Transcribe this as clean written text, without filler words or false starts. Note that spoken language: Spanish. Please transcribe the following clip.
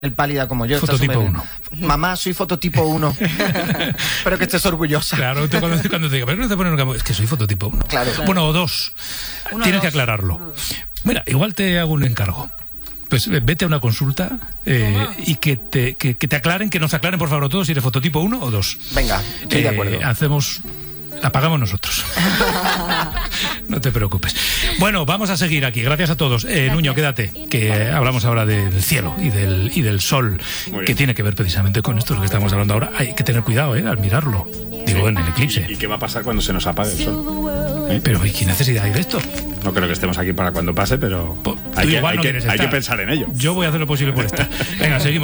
pálida como yo. Fototipo 1. Mamá, soy fototipo 1. Espero que estés orgullosa. Claro, cuando te diga, pero no te ponen un campo, es que soy fototipo 1. Claro. Bueno, o 2. Tienes que aclararlo. Mira, igual te hago un encargo. Pues vete a una consulta y que te aclaren, que nos aclaren por favor todos si eres fototipo 1 o 2. Venga, estoy de acuerdo. La pagamos nosotros. No te preocupes. Bueno, vamos a seguir aquí. Gracias a todos. Nuño, quédate, que hablamos ahora del cielo y del sol, que tiene que ver precisamente con esto, lo que estamos hablando ahora. Hay que tener cuidado al mirarlo. Digo, en el eclipse. ¿Y qué va a pasar cuando se nos apague el sol? Pero ¿qué necesidad hay de esto? No creo que estemos aquí para cuando pase, pero hay que pensar en ello. Yo voy a hacer lo posible por estar. Venga, seguimos.